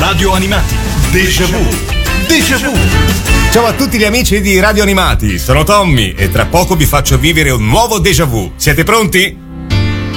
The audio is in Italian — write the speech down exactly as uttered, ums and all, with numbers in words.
Radio Animati, Déjà Vu. Déjà Vu. Ciao a tutti gli amici di Radio Animati, sono Tommy e tra poco vi faccio vivere un nuovo déjà vu. Siete pronti?